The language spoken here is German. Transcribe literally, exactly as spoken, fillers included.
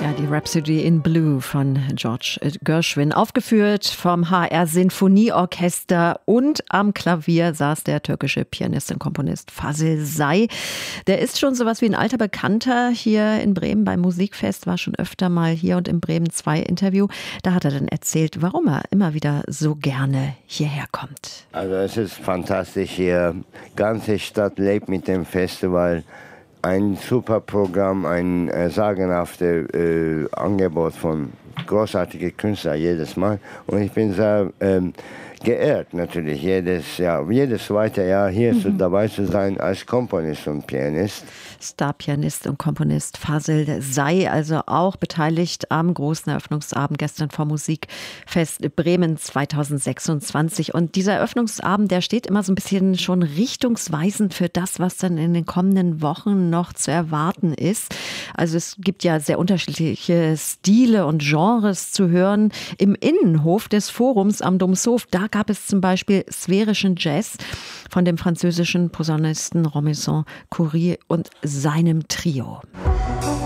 Ja, die Rhapsody in Blue von George Gershwin, aufgeführt vom H R Sinfonieorchester, und am Klavier saß der türkische Pianist und Komponist Fazıl Say. Der ist schon sowas wie ein alter Bekannter hier in Bremen beim Musikfest, war schon öfter mal hier und im Bremen zwei Interview. Da hat er dann erzählt, warum er immer wieder so gerne hierher kommt. Also es ist fantastisch hier, die ganze Stadt lebt mit dem Festival. Ein super Programm, ein äh, sagenhaftes äh, Angebot von großartigen Künstlern jedes Mal. Und ich bin sehr ähm, geehrt natürlich, jedes Jahr, jedes zweite Jahr hier mhm. zu, dabei zu sein als Komponist und Pianist. Starpianist und Komponist Fazıl Say, also auch beteiligt am großen Eröffnungsabend gestern vom Musikfest Bremen zweitausendsechsundzwanzig. Und dieser Eröffnungsabend, der steht immer so ein bisschen schon richtungsweisend für das, was dann in den kommenden Wochen noch zu erwarten ist. Also es gibt ja sehr unterschiedliche Stile und Genres zu hören. Im Innenhof des Forums am Domshof, da gab es zum Beispiel sphärischen Jazz von dem französischen Posaunisten Robinson Coury und seinem Trio.